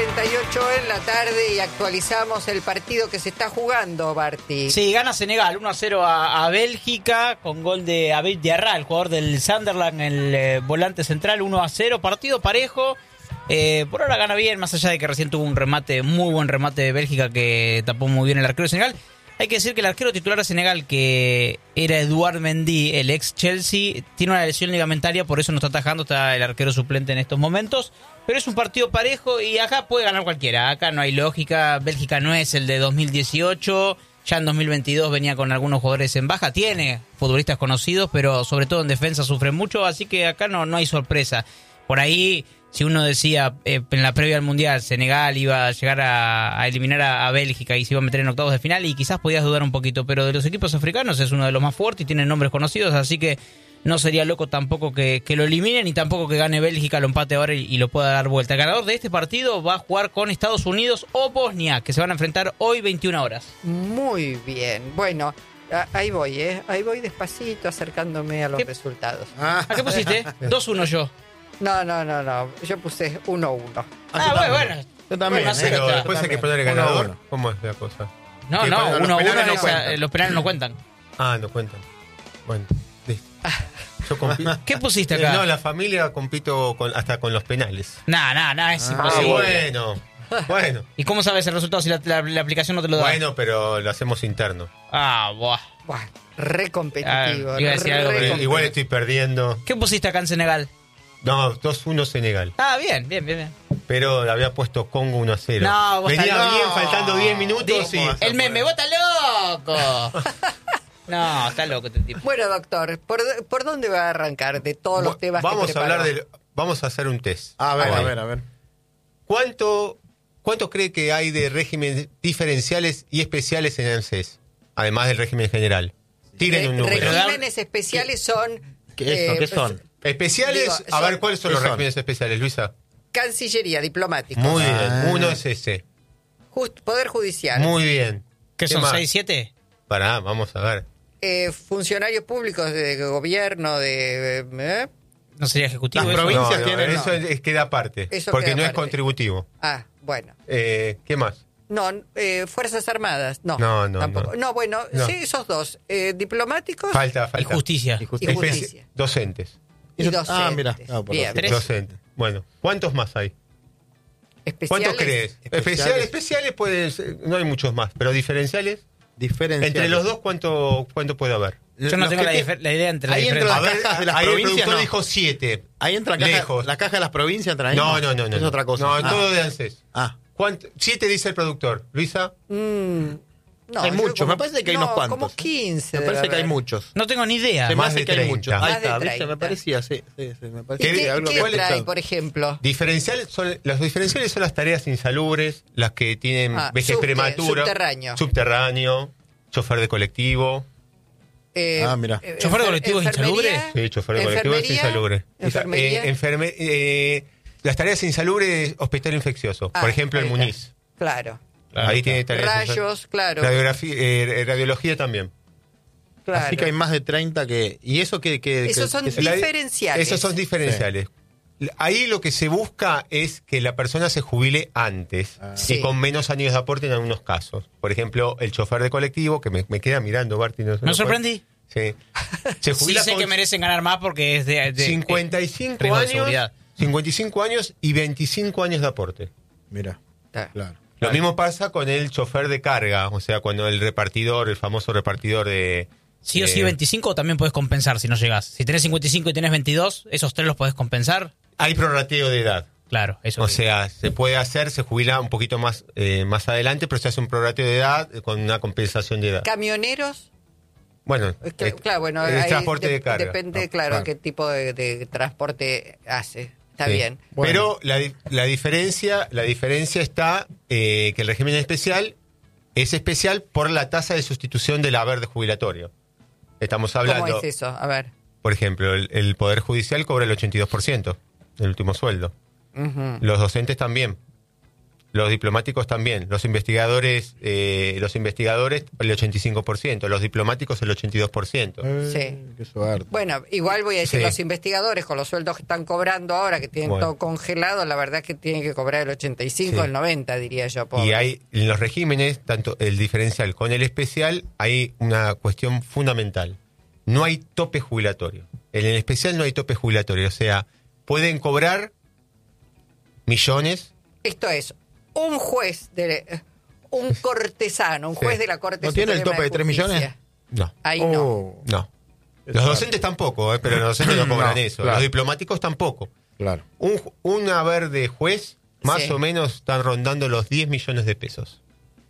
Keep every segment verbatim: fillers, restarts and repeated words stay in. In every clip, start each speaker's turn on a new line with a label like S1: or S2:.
S1: cuarenta y ocho en la tarde y actualizamos el partido que se está jugando, Barty.
S2: Sí, gana Senegal uno a cero a, a Bélgica con gol de Abid Diarra, el jugador del Sunderland, el eh, volante central, uno a cero, partido parejo. Eh, por ahora gana bien, más allá de que recién tuvo un remate, muy buen remate de Bélgica que tapó muy bien el arquero de Senegal. Hay que decir que el arquero titular de Senegal, que era Eduard Mendy, el ex Chelsea, tiene una lesión ligamentaria, por eso no está atajando, está el arquero suplente en estos momentos. Pero es un partido parejo y acá puede ganar cualquiera. Acá no hay lógica. Bélgica no es el de dos mil dieciocho. Ya en dos mil veintidós venía con algunos jugadores en baja. Tiene futbolistas conocidos, pero sobre todo en defensa sufre mucho. Así que acá no, no hay sorpresa. Por ahí, si uno decía eh, en la previa al Mundial, Senegal iba a llegar a, a eliminar a, a Bélgica y se iba a meter en octavos de final, y quizás podías dudar un poquito. Pero de los equipos africanos es uno de los más fuertes y tiene nombres conocidos. Así que no sería loco tampoco que, que lo eliminen y tampoco que gane Bélgica, lo empate ahora y, y lo pueda dar vuelta. El ganador de este partido va a jugar con Estados Unidos o Bosnia, que se van a enfrentar hoy veintiuna horas.
S1: Muy bien. Bueno, a- ahí voy, ¿eh? Ahí voy despacito acercándome a los
S2: ¿Qué?
S1: resultados.
S2: ¿A qué pusiste? dos uno yo.
S1: No, no, no, no. Yo puse uno uno.
S2: Ah, bueno, bueno.
S3: Yo también.
S2: Bueno,
S3: ¿eh?
S2: Pero
S4: Pero después hay que poner el
S3: Uno a
S4: ganador.
S3: uno.
S4: ¿Cómo es la cosa?
S2: No,
S4: Que
S2: no,
S4: cuando los
S2: uno a uno,
S4: penales no
S2: esa-
S4: cuentan.
S2: los penales no cuentan.
S4: Ah, no cuentan. Bueno, listo. Yo compito.
S2: ¿Qué pusiste
S4: Eh,
S2: acá?
S4: No, la familia compito con, hasta con los penales.
S2: Nah, nah, nah, es
S4: Ah,
S2: imposible.
S4: bueno. Bueno.
S2: ¿Y cómo sabes el resultado si la, la- la aplicación no te lo da?
S4: Bueno, pero lo hacemos interno.
S2: Ah, buah.
S1: Buah, re competitivo.
S2: Ah, iba a decir algo,
S1: re
S2: pero
S4: Eh, Igual
S1: competitivo.
S4: estoy perdiendo.
S2: ¿Qué pusiste acá en Senegal?
S4: No, dos uno Senegal.
S2: Ah, bien, bien, bien, bien.
S4: Pero había puesto Congo uno a cero.
S2: No, vos
S4: Venía
S2: estás
S4: bien,
S2: loco.
S4: faltando diez minutos y...
S2: El meme, vos estás loco. No, está loco este tipo.
S1: Bueno, doctor, ¿por, ¿por dónde va a arrancar de todos los temas
S4: Vamos
S1: que
S4: a hablar
S1: preparó?
S4: de... Vamos a hacer un test.
S3: A ver,
S4: Hoy.
S3: a ver, a ver.
S4: ¿Cuánto, ¿Cuánto cree que hay de regímenes diferenciales y especiales en ANSES? Además del régimen general. Tiren
S1: Re-
S4: un número.
S1: regímenes especiales son...
S3: ¿Qué, eso,
S1: eh,
S3: ¿qué son?
S4: Especiales,
S1: Digo,
S4: a ver,
S1: son-
S4: ¿cuáles son
S3: ¿qué
S4: los
S3: son?
S4: regímenes especiales, Luisa?
S1: Cancillería, diplomáticos.
S4: Muy
S3: Ah.
S4: bien, uno es ese.
S1: Just- Poder Judicial.
S4: Muy bien.
S2: ¿Qué son,
S4: más?
S2: seis, siete?
S4: Pará, vamos a ver.
S1: eh, funcionarios públicos de gobierno, de... ¿eh?
S2: ¿No sería ejecutivo?
S3: Las
S2: eso?
S3: provincias
S4: No, no,
S3: tienen-
S4: eso es- es- queda aparte,
S1: Eso
S4: porque
S1: queda
S4: no es
S1: aparte.
S4: contributivo.
S1: Ah, bueno.
S4: Eh, ¿Qué más?
S1: No, eh, Fuerzas Armadas, no.
S4: No, no,
S1: tampoco.
S4: no.
S1: No, bueno,
S4: No.
S1: sí, esos dos. Eh, diplomáticos
S4: Falta,
S2: Y
S4: falta.
S2: justicia.
S3: Y
S1: y
S3: justicia.
S4: Especi-
S1: justicia.
S4: Docentes.
S1: Y
S3: Eso-
S1: docentes.
S3: ah, mira. Ah, por
S1: Bien.
S2: Tres.
S4: Docentes. Bueno, ¿cuántos más hay?
S1: Especiales.
S4: ¿Cuántos crees?
S3: Especiales.
S4: Especiales, especiales pueden ser- no hay muchos más, pero diferenciales.
S3: Diferenciales.
S4: Entre los dos, ¿cuánto, cuánto puede haber?
S2: Yo no
S3: Los
S2: tengo
S3: que
S2: la,
S3: te-
S2: difer- la idea entre la
S3: Ahí entra
S2: diferencia.
S3: la
S4: A ver,
S3: cajas de las
S4: ahí el
S3: provincias,
S4: productor
S3: no.
S4: dijo siete.
S3: Ahí entra la caja,
S4: Lejos.
S3: la caja de las provincias, entra ahí.
S4: No, no, no, no.
S3: Es
S4: no.
S3: otra cosa.
S4: No,
S3: Ah.
S4: todo de ANSES.
S3: Ah,
S4: ¿Cuánto? Siete dice el productor. Luisa.
S1: Mm, no,
S3: hay
S1: yo
S3: muchos.
S1: como-
S3: Me parece que hay
S1: no,
S3: unos cuantos.
S1: como quince.
S3: me
S1: debe
S3: parece que hay
S1: haber.
S3: muchos.
S2: No tengo ni idea.
S3: Se me
S4: Más
S3: hace
S4: de
S3: que hay
S4: treinta.
S3: muchos.
S4: Más
S3: Ahí
S1: de
S3: está, ¿viste?
S1: treinta.
S3: Me parecía, sí, sí, sí, me
S1: ¿Y
S3: parecía.
S1: qué,
S3: que algo
S1: qué
S3: cuál
S1: trae,
S3: está.
S1: por ejemplo?
S4: Diferenciales son, los diferenciales son las tareas insalubres, las que tienen
S1: Ah,
S4: vejez
S1: subte-
S4: prematura.
S1: subterráneo.
S4: Subterráneo, chofer de colectivo.
S1: Eh,
S3: Ah, mira.
S1: eh,
S2: ¿Chofer de
S1: enfer-
S2: colectivo es
S1: enfermería,
S2: insalubre?
S4: Sí, chofer de colectivo es
S1: enfermería,
S4: insalubre.
S1: Enfermería.
S4: Eh, enferme- eh, las tareas insalubres de hospital infeccioso.
S1: Ah,
S4: Por ejemplo, el
S1: ahí está.
S4: Muniz.
S1: Claro.
S2: Claro,
S4: Ahí
S2: claro.
S4: tiene tareas insalubres.
S1: Rayos, claro.
S4: Radiografía, eh, radiología también.
S1: claro.
S3: Así que hay más de treinta que... ¿Y eso que, que,
S1: Esos
S3: que-
S1: son
S3: que se-
S4: La-
S1: diferenciales.
S4: Esos son diferenciales. Ahí lo que se busca es que la persona se jubile antes
S3: Ah.
S4: y
S1: Sí.
S4: con menos años de aporte en algunos casos. Por ejemplo, el chofer de colectivo, que me, me queda mirando, Barty. No se
S2: ¿Me
S4: lo
S2: sorprendí?
S4: puede- Sí. Se
S2: Sí
S4: jubila
S2: sé
S4: con
S2: que merecen ganar más porque es de, de
S4: cincuenta y cinco
S2: riesgo de
S4: años,
S2: seguridad.
S4: cincuenta y cinco años y veinticinco años de aporte.
S3: Mira,
S1: Ah.
S3: claro.
S4: Lo mismo pasa con el chofer de carga, o sea, cuando el repartidor, el famoso repartidor de...
S2: Sí o
S4: eh,
S2: sí veinticinco también puedes compensar si no llegas. Si tenés cincuenta y cinco y tenés veintidós, esos tres los podés compensar.
S4: Hay prorrateo de edad.
S2: Claro, eso.
S4: O
S2: sí.
S4: sea, se puede hacer, se jubila un poquito más eh, más adelante, pero se hace un prorrateo de edad eh, con una compensación de edad.
S1: Camioneros.
S4: Bueno,
S1: Es que,
S4: eh,
S1: claro, bueno,
S4: el
S1: ahí
S4: transporte
S1: de-
S4: de carga.
S1: depende,
S3: Ah,
S1: claro,
S3: claro.
S1: qué tipo de, de transporte hace. Está
S4: Sí.
S1: bien.
S3: Bueno.
S4: Pero la, di- la diferencia la diferencia está eh, que el régimen especial es especial por la tasa de sustitución del haber de jubilatorio. Estamos hablando,
S1: ¿Cómo es eso? A ver.
S4: por ejemplo, el, el Poder Judicial cobra el ochenta y dos por ciento del último sueldo.
S1: Ujú.
S4: Los docentes también. Los diplomáticos también. Los investigadores, eh, los investigadores el ochenta y cinco por ciento. Los diplomáticos el ochenta y dos por ciento.
S5: Eh,
S1: Sí.
S5: Qué suerte.
S1: Bueno, igual voy a decir,
S4: Sí.
S1: los investigadores con los sueldos que están cobrando ahora, que tienen
S4: Bueno.
S1: todo congelado, la verdad es que tienen que cobrar el ochenta y cinco,
S4: Sí.
S1: el noventa, diría yo. Pobre.
S4: Y hay en los regímenes, tanto el diferencial con el especial, hay una cuestión fundamental. No hay tope jubilatorio. En el especial no hay tope jubilatorio. O sea, pueden cobrar millones.
S1: Esto es, un juez, de un cortesano, un juez
S4: Sí.
S1: de la Corte
S5: ¿No tiene el
S1: Suprema
S5: tope de tres
S1: Justicia.
S5: millones?
S4: No,
S1: Ahí no.
S5: Oh,
S4: no.
S5: qué
S4: Los
S5: suerte.
S4: docentes tampoco, eh, pero los docentes no cobran
S5: No,
S4: eso.
S5: claro.
S4: Los diplomáticos tampoco.
S5: Claro.
S4: Un, ju- un haber de juez, más
S1: Sí.
S4: o menos, están rondando los diez millones de pesos.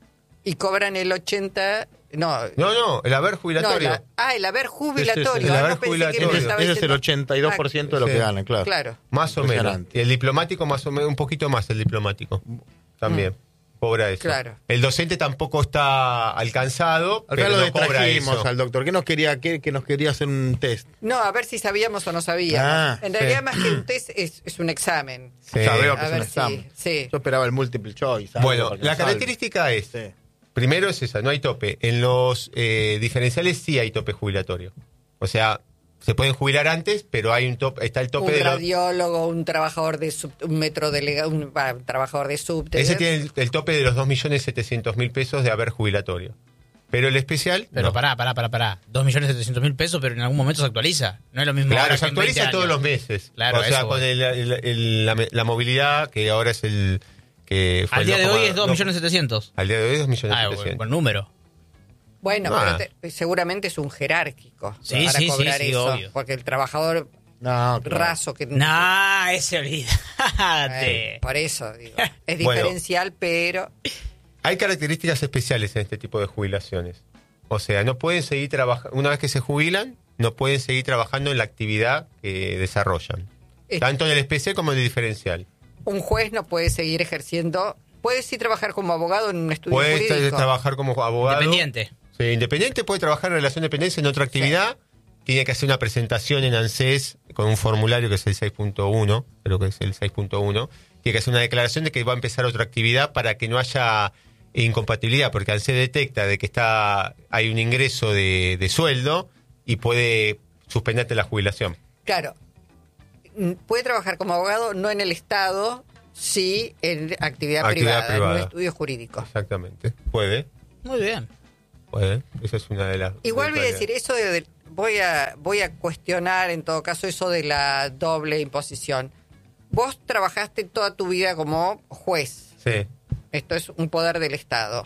S1: Y cobran el ochenta... No,
S4: No, no, el haber
S1: no,
S4: jubilatorio.
S1: la- ah, el haber jubilatorio.
S4: Ese es el
S1: Ah,
S4: haber
S1: no pensé que
S4: jubilatorio.
S1: me
S5: Ese,
S1: estaba
S5: ese es el
S1: diciendo-
S5: ochenta y dos por ciento de lo
S4: Sí.
S5: que ganan, claro.
S1: Claro.
S4: Más o menos.
S5: Impresionante.
S4: Y el diplomático más o menos, un poquito más el diplomático. También. Cobra eso.
S1: Claro.
S4: El docente tampoco está alcanzado,
S5: Acá
S4: pero
S5: lo
S4: no cobra
S5: distrajimos
S4: eso.
S5: al doctor. ¿Qué nos quería, qué, que nos quería hacer un test?
S1: No, a ver si sabíamos o no sabíamos.
S5: Ah,
S1: en
S4: sí.
S1: realidad, más que un test, es, es un examen.
S4: Sí.
S5: Ya veo que
S1: A
S5: es
S1: ver
S5: un
S1: si-
S5: examen.
S1: sí.
S5: Yo esperaba el multiple choice. algo
S4: Bueno,
S5: para que
S4: la
S5: me salve.
S4: característica es,
S5: Sí.
S4: primero es esa, no hay tope. En los eh, diferenciales sí hay tope jubilatorio. O sea, se pueden jubilar antes, pero hay un tope, está el tope
S1: Un
S4: de los...
S1: radiólogo, un trabajador de sub, un metro delegado, un, va, un trabajador de subte.
S4: Ese tiene el, el tope de los dos millones setecientos mil pesos de haber jubilatorio. Pero el especial,
S2: Pero
S4: no.
S2: pará, pará, pará, pará. dos millones setecientos mil pesos, pero en algún momento se actualiza. No es lo mismo
S4: Claro,
S2: ahora
S4: se
S2: que en veinte
S4: actualiza todos
S2: años.
S4: los meses.
S2: Claro,
S4: o sea,
S2: eso
S4: con
S2: voy.
S4: el- el- el- la, la movilidad, que ahora es el... que fue
S2: Al
S4: el
S2: día de
S4: dos
S2: hoy
S4: coma
S2: es dos
S4: dos.
S2: millones setecientos.
S4: Al día de hoy dos millones
S2: Ah,
S4: setecientos.
S2: buen, buen número.
S1: Bueno,
S4: Ah.
S1: pero te- seguramente es un jerárquico
S2: Sí,
S1: para
S2: sí, sí,
S1: cobrar
S2: sí,
S1: eso.
S2: obvio.
S1: Porque el trabajador
S5: No, claro.
S1: raso que...
S2: Nah, ese olvídate.
S1: Eh, por eso, digo. Es
S4: Bueno.
S1: diferencial, pero...
S4: Hay características especiales en este tipo de jubilaciones. O sea, no pueden seguir trabajando, una vez que se jubilan, no pueden seguir trabajando en la actividad que desarrollan.
S1: Eh.
S4: Tanto en el especial como en el diferencial.
S1: Un juez no puede seguir ejerciendo... Puede sí trabajar como abogado en un estudio
S4: Puede tra-
S1: jurídico.
S4: trabajar como abogado.
S2: Independiente.
S4: Sí, independiente, puede trabajar en relación de dependencia en otra actividad. Tiene que hacer una presentación en ANSES con un formulario que es el seis punto uno, creo que es el seis punto uno. Tiene que hacer una declaración de que va a empezar otra actividad para que no haya incompatibilidad, porque ANSES detecta de que está hay un ingreso de, de sueldo y puede suspenderte la jubilación.
S1: Claro. Mm, Puede trabajar como abogado, no en el Estado, sí en actividad,
S4: Actividad
S1: privada, en
S4: privada.
S1: un estudio jurídico.
S4: Exactamente. Puede,
S2: Muy bien.
S4: puede. Esa es una de las...
S1: Igual voy a
S4: de-
S1: decir eso de, de- voy a voy a cuestionar en todo caso eso de la doble imposición. Vos trabajaste toda tu vida como juez.
S4: Sí,
S1: Esto es un poder del Estado.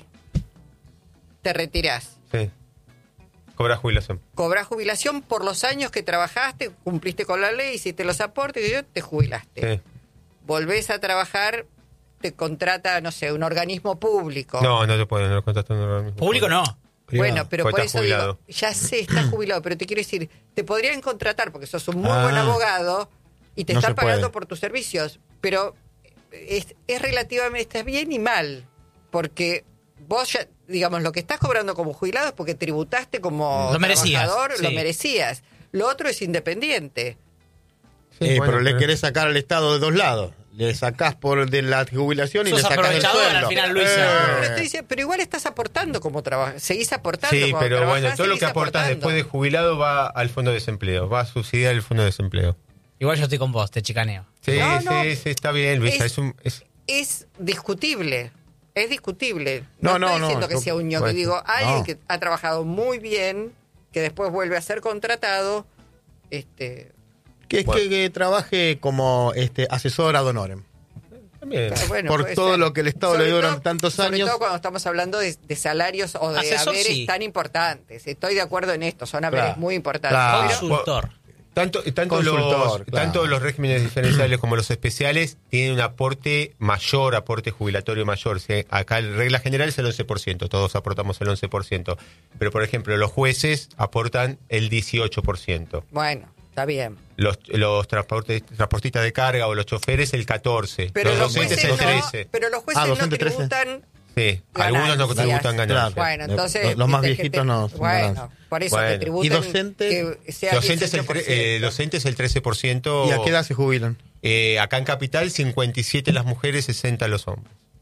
S1: Te retirás.
S4: sí. Cobra jubilación.
S1: Cobrás jubilación por los años que trabajaste, cumpliste con la ley, hiciste los aportes y te jubilaste.
S4: Sí.
S1: Volvés a trabajar, te contrata, no sé, un organismo público.
S4: No, no te pueden, no lo contratan ahora mismo.
S2: Público no.
S1: Bueno, pero
S4: Pues
S1: por
S4: estás
S1: eso digo,
S4: jubilado.
S1: ya sé, estás jubilado, pero te quiero decir, te podrían contratar porque sos un muy
S5: Ah.
S1: buen abogado y te
S5: No
S1: están
S5: se
S1: pagando
S5: puede.
S1: por tus servicios, pero es, es relativamente, está bien y mal, porque vos ya, digamos, lo que estás cobrando como jubilado es porque tributaste como
S2: Lo merecías,
S1: trabajador,
S2: sí.
S1: lo merecías. Lo otro es independiente.
S4: Sí,
S5: Eh,
S4: bueno,
S5: pero le
S4: pero-
S5: querés sacar al Estado de dos lados. Le sacás por de la jubilación y
S2: Sos
S5: le sacás del
S2: aprovechador
S5: sueldo.
S2: al final, Luisa.
S5: Eh.
S1: Pero, estoy diciendo- pero igual estás aportando como trabajas, seguís aportando.
S4: Sí,
S1: cuando
S4: pero
S1: trabajás,
S4: bueno, todo lo
S1: seguís
S4: que aportas
S1: aportando.
S4: después de jubilado va al fondo de desempleo, va a subsidiar el fondo de desempleo.
S2: Igual yo estoy con vos, te chicaneo.
S4: Sí,
S1: No,
S4: sí,
S1: no.
S4: sí, está bien, Luisa.
S1: Es-
S4: Es, un, es-
S1: Es discutible. Es discutible.
S5: No,
S1: No,
S5: no,
S1: estoy
S5: no,
S1: diciendo que
S5: yo-
S1: sea un ñoqui.
S4: bueno,
S1: Digo, alguien
S5: no.
S1: que ha trabajado muy bien, que después vuelve a ser contratado, este,
S5: Que es
S4: Bueno.
S5: que, que trabaje como este asesor ad honorem.
S4: también.
S1: bueno,
S5: Por
S1: puede
S5: todo
S1: ser.
S5: lo que el Estado
S1: Sobre
S5: le dio
S1: todo-
S5: durante tantos
S1: sobre
S5: años.
S1: todo cuando estamos hablando de, de salarios o de
S2: Asesor,
S1: haberes
S2: sí.
S1: tan importantes. Estoy de acuerdo en esto, son haberes
S5: Claro.
S1: muy importantes.
S5: Claro.
S1: Pero-
S2: Consultor.
S4: Tanto, tanto,
S5: Consultor,
S4: los,
S5: claro.
S4: tanto los regímenes diferenciales como los especiales tienen un aporte mayor, aporte jubilatorio mayor. ¿Sí? Acá en regla general es el once por ciento, todos aportamos el once por ciento. Pero, por ejemplo, los jueces aportan el dieciocho por ciento.
S1: bueno, está bien.
S4: Los, los transportes- transportistas de carga o los choferes el catorce por ciento.
S1: Pero
S4: los
S1: los,
S4: docentes
S1: jueces
S4: el
S1: no,
S4: trece por ciento.
S1: pero los jueces
S5: Ah,
S1: no
S5: docente trece.
S1: tributan.
S4: Sí, algunos no
S1: Ganancias.
S4: tributan ganancias.
S5: Claro.
S1: Bueno, entonces...
S5: Los- los más
S1: viste que
S5: viejitos
S1: te-
S5: no son
S1: Bueno,
S5: ganancias.
S1: por eso
S4: Bueno.
S1: te tributan...
S5: ¿Y docente?
S1: que sea
S4: Docentes el, tre-
S1: dieciocho por ciento.
S4: eh, docentes el trece por ciento.
S5: ¿Y a qué edad se jubilan?
S4: Eh, acá en Capital, cincuenta y siete las mujeres, sesenta los hombres.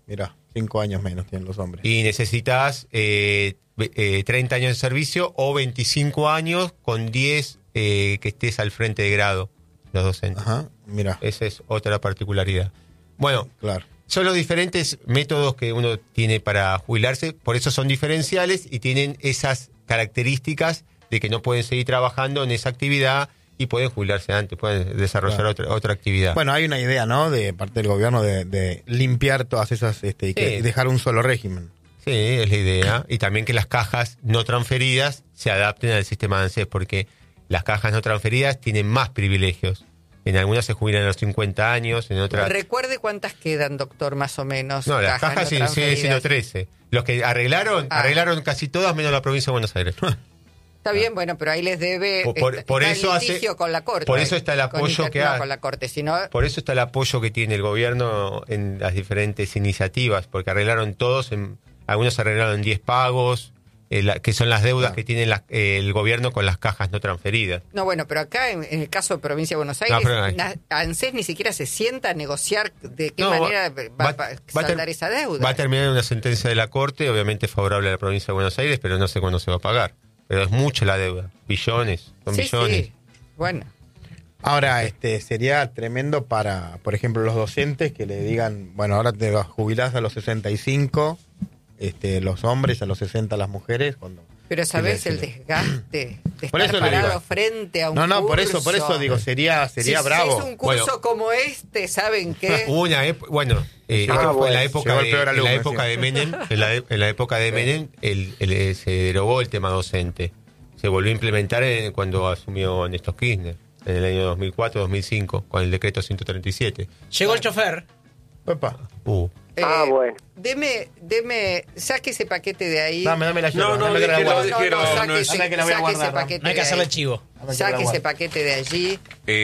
S5: Mirá, cinco años menos tienen los hombres.
S4: Y necesitas eh, eh, treinta años de servicio o veinticinco años con diez eh, que estés al frente de grado, los docentes.
S5: Ajá, mira.
S4: Esa es otra particularidad. Bueno,
S5: Claro.
S4: son los diferentes métodos que uno tiene para jubilarse, por eso son diferenciales y tienen esas características de que no pueden seguir trabajando en esa actividad y pueden jubilarse antes, pueden desarrollar
S5: Claro.
S4: otra, otra actividad.
S5: Bueno, hay una idea, ¿no? De parte del gobierno de, de limpiar todas esas este, y, que,
S4: Sí.
S5: y dejar un solo régimen.
S4: Sí, es la idea. Y también que las cajas no transferidas se adapten al sistema de ANSES, porque las cajas no transferidas tienen más privilegios. En algunas se jubilan a los cincuenta años, en otras...
S1: Recuerde cuántas quedan, doctor, más o menos.
S4: No, las cajas
S1: no
S4: siguen siguen siendo
S1: transferidas.
S4: trece. Los que arreglaron,
S1: Ah.
S4: arreglaron casi todas menos la provincia de Buenos Aires.
S1: Está bien, bueno, pero ahí les debe...
S4: Por- por-
S1: está-
S4: por
S1: está
S4: eso
S1: en
S4: hace-
S1: litigio con la Corte.
S4: por eso está el
S1: Con
S4: apoyo
S1: inter-
S4: que
S1: no,
S4: hay.
S1: con la Corte, sino...
S4: Por eso está el apoyo que tiene el gobierno en las diferentes iniciativas, porque arreglaron todos, en, algunos arreglaron en diez pagos, eh, la- que son las deudas
S5: Claro.
S4: que tiene la- eh, el gobierno con las cajas no transferidas.
S1: No, bueno, pero acá en, en el caso de Provincia de Buenos Aires,
S4: No, pero hay-
S1: na- ANSES ni siquiera se sienta a negociar de qué
S4: No,
S1: manera va, va,
S4: va-
S1: a
S4: va a ter-
S1: saldar esa deuda.
S4: Va a terminar en una sentencia de la Corte, obviamente favorable a la provincia de Buenos Aires, pero no sé cuándo se va a pagar. Pero es mucha la deuda, billones, son
S1: sí,
S4: billones.
S1: sí. Bueno,
S5: Ahora, este, sería tremendo para, por ejemplo, los docentes que le digan, bueno, ahora te jubilás a los sesenta y cinco, este, los hombres, a los sesenta las mujeres, cuando...
S1: pero sabes
S5: Sí,
S1: el
S5: sí.
S1: desgaste de
S5: Por
S1: estar
S5: eso le digo.
S1: parado frente a un
S5: No, no, por
S1: curso.
S5: eso, por eso digo, sería, sería
S1: si,
S5: bravo.
S1: Si es un curso
S4: Bueno.
S1: como este, ¿saben qué?
S4: Hubo una época, bueno, eh,
S5: Ah,
S4: esto fue en la
S5: bueno,
S4: época,
S5: llegó el
S4: de,
S5: peor
S4: en la
S5: alumno,
S4: época
S5: sí.
S4: de Menem, en la, en la época de Menem, el, el- el- se derogó el tema docente. Se volvió a implementar en- cuando asumió Néstor Kirchner, en el año dos mil cuatro dos mil cinco, con el decreto ciento treinta y siete.
S2: Llegó el chofer.
S5: Epa,
S4: Uh.
S1: Eh,
S6: Ah, bueno.
S1: Deme, deme, saque ese paquete de ahí.
S5: dame, dame la
S7: No,
S5: yerba,
S7: no,
S5: dame que la
S7: déjelo,
S5: guarde.
S7: déjelo.
S1: no,
S7: no
S1: saque,
S7: es-
S1: ese-
S5: Anda que la voy a
S1: saque ese
S5: guardar, ¿no?
S1: paquete
S2: No hay que
S1: de
S2: hacerle
S1: ahí.
S2: chivo.
S5: Dame que
S1: Saque
S5: la
S1: ese
S5: guarde.
S1: paquete de allí.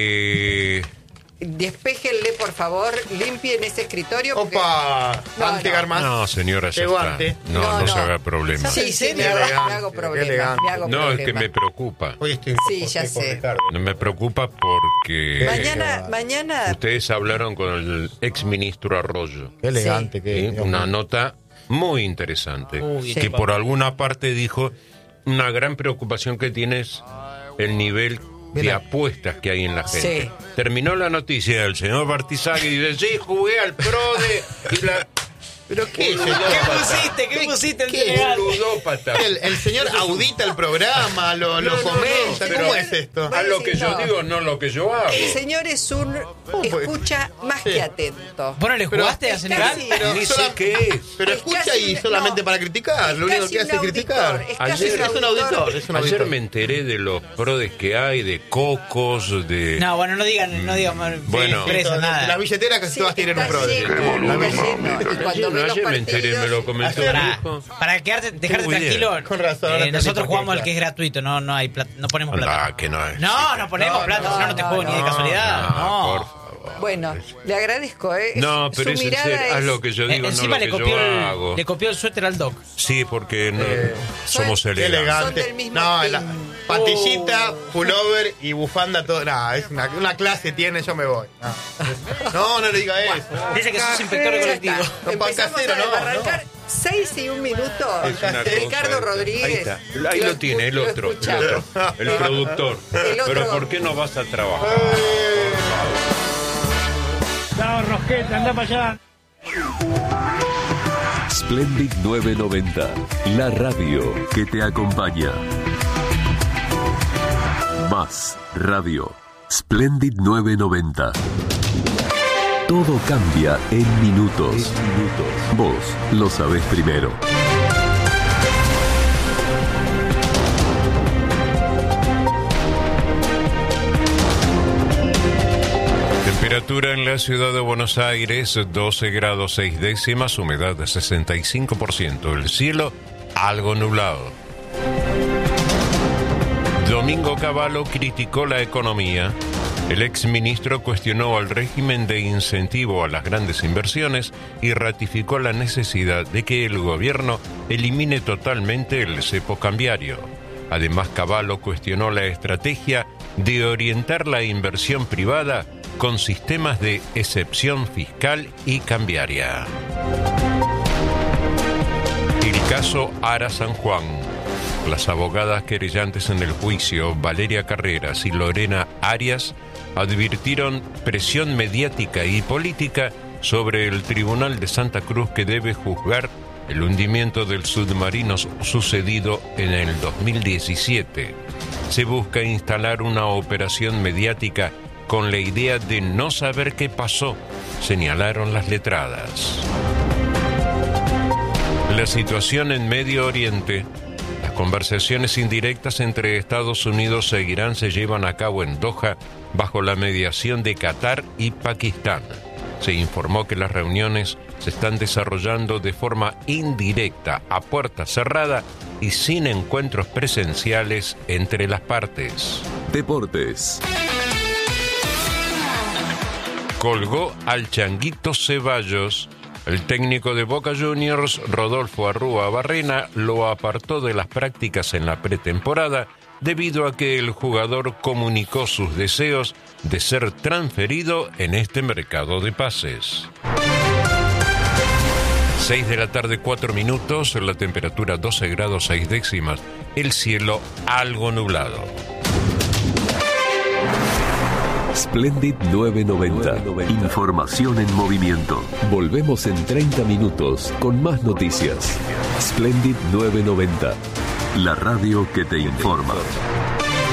S7: Eh,
S1: Despéjenle, por favor. Limpien ese escritorio. porque-
S5: Opa,
S1: No,
S5: ante
S1: no.
S5: Garmaz.
S7: no, señora, ya
S5: Llegó
S7: está.
S5: antes.
S7: No,
S1: No,
S7: no,
S1: no.
S7: se haga problema.
S1: Sí, sí, me
S5: Qué
S1: hago, me
S5: elegante,
S1: hago
S5: qué
S1: problema.
S5: elegante.
S1: Me hago
S7: No, es que
S1: problema.
S7: me preocupa.
S4: Hoy estoy
S1: Sí,
S4: con-
S1: ya
S4: con
S1: sé.
S4: Ricardo.
S7: Me preocupa porque
S1: Mañana, mañana.
S7: ustedes hablaron con el ex ministro Arroyo.
S5: Qué elegante,
S7: ¿sí?
S5: que
S7: Una nota muy interesante.
S2: Uy,
S7: que
S2: sí.
S7: por alguna parte dijo una gran preocupación que tiene es el nivel de
S5: Mira.
S7: apuestas que hay en la gente.
S1: Sí.
S7: Terminó la noticia del señor Bartizaghi y dice, sí, jugué al PRODE y la...
S5: ¿Pero qué,
S2: ¿Qué
S5: señor?
S2: pusiste? ¿Qué pusiste en
S5: ¿Qué?
S2: Telegram?
S7: ludópata.
S5: El, el señor audita el programa, lo, lo
S7: No, no, no,
S5: comenta.
S7: pero-
S5: ¿Cómo es esto?
S7: A lo que yo
S1: No.
S7: digo, no lo que yo hago.
S1: El señor es un
S5: pues?
S1: escucha más
S5: Sí.
S1: que atento.
S2: ¿Vos no le
S5: Pero
S2: jugaste a
S1: es
S2: Senegal?
S1: casi-
S5: Pero,
S7: Ni
S5: sola-
S7: sé qué es.
S5: pero
S1: Es
S5: escucha
S1: casi
S5: y
S1: un-
S5: solamente
S1: no.
S5: para criticar.
S1: Es
S5: Lo único
S1: casi
S5: que
S1: un
S5: hace es criticar.
S1: auditor, es casi
S7: Ayer-
S1: un
S5: Es un auditor, es un
S7: Ayer
S5: auditor.
S7: me enteré de los prodes que hay, de cocos, de...
S2: No, bueno, no digan, no digan
S7: Bueno.
S2: preso,
S5: Las
S2: nada.
S5: billeteras casi
S1: Sí,
S5: todas tienen un
S1: está
S5: pro.
S1: lleno,
S5: La
S1: está
S5: billete-
S1: lleno. Y cuando
S7: Ayer,
S1: ve los
S7: ayer me enteré, me lo
S1: partidos...
S7: comentó
S5: Ayer-
S7: mi
S2: Para,
S7: hijo.
S2: para quedarte, dejarte
S7: Muy bien.
S2: tranquilo,
S5: Con razón, ahora
S2: eh,
S5: entendí
S2: nosotros
S5: por qué,
S2: jugamos al
S5: claro.
S2: que es gratuito, no, no hay plata, no ponemos plata.
S7: Ah, que no es.
S2: No, no ponemos
S5: No,
S2: plata,
S5: no,
S2: si no, no te
S1: no,
S2: juego ni de
S1: no,
S2: casualidad.
S7: No,
S2: No.
S7: por favor.
S1: Bueno, le agradezco, ¿eh?
S7: No, pero
S1: Su
S7: es en
S1: mirada
S7: serio, haz
S1: es-
S7: lo que yo
S2: Eh,
S7: digo, no
S2: encima
S7: lo
S2: le
S7: que
S2: copió,
S7: yo
S2: el,
S7: hago.
S2: le copió el suéter al doc.
S7: Sí, porque no,
S5: Eh,
S7: somos
S1: soy-
S5: Qué
S7: elegantes.
S5: elegante.
S1: Son del mismo
S5: No,
S1: team.
S5: la pantillita, pullover y bufanda, todo. No, es una, una clase tiene, yo me voy. No, no, no le diga eso.
S2: Dice que sos inspector de
S1: Ya
S2: colectivo.
S1: está.
S5: No,
S1: Empezamos
S5: Pancasero,
S1: a
S5: no,
S1: desbarrancar. Seis y un minuto.
S7: Es una cosa
S1: Ricardo
S7: esta.
S1: Rodríguez.
S7: Ahí está. Ahí lo, tiene, el
S1: lo
S7: otro, el
S1: escuchamos.
S7: otro, el productor.
S1: El otro.
S7: Pero ¿por qué no vas a trabajar?
S8: Splendid novecientos noventa, la radio que te acompaña. Más radio. Splendid novecientos noventa. Todo cambia en minutos. Vos lo sabés primero.
S7: Temperatura en la ciudad de Buenos Aires, doce grados seis décimas, humedad de sesenta y cinco por ciento. El cielo, algo nublado. Domingo Cavallo criticó la economía. El exministro cuestionó el régimen de incentivo a las grandes inversiones y ratificó la necesidad de que el gobierno elimine totalmente el cepo cambiario. Además, Cavallo cuestionó la estrategia de orientar la inversión privada con sistemas de excepción fiscal y cambiaria. El caso Ara San Juan. Las abogadas querellantes en el juicio, Valeria Carreras y Lorena Arias, advirtieron presión mediática y política sobre el Tribunal de Santa Cruz, que debe juzgar el hundimiento del submarino sucedido en el dos mil diecisiete. Se busca instalar una operación mediática con la idea de no saber qué pasó, señalaron las letradas. La situación en Medio Oriente. Las conversaciones indirectas entre Estados Unidos e Irán se llevan a cabo en Doha bajo la mediación de Qatar y Pakistán. Se informó que las reuniones se están desarrollando de forma indirecta, a puerta cerrada y sin encuentros presenciales entre las partes.
S8: Deportes.
S7: Colgó al Changuito Ceballos. El técnico de Boca Juniors, Rodolfo Arrúa Barrena, lo apartó de las prácticas en la pretemporada debido a que el jugador comunicó sus deseos de ser transferido en este mercado de pases. seis de la tarde, cuatro minutos, la temperatura doce grados seis décimas, el cielo algo nublado.
S8: Splendid nueve noventa. Información en movimiento. Volvemos en treinta minutos con más noticias. Splendid nueve noventa. La radio que te informa.